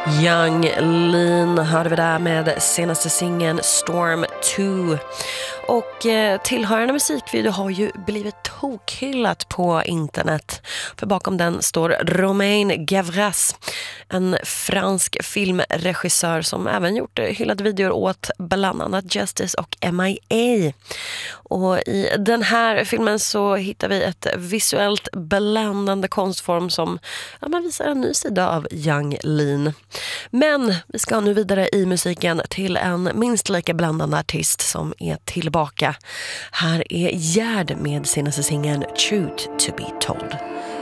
Yung Lean hörde vi där med senaste singeln Storm 2. Och tillhörande musikvideo har ju blivit tokhyllat på internet. För bakom den står Romain Gavras, en fransk filmregissör som även gjort hyllade videor åt bland annat Justice och MIA. Och i den här filmen så hittar vi ett visuellt bländande konstform som man visar en ny sida av Yung Lean. Men vi ska nu vidare i musiken till en minst lika bländande artist som är tillbaka. Här är Gerd med senaste singeln Truth to be told.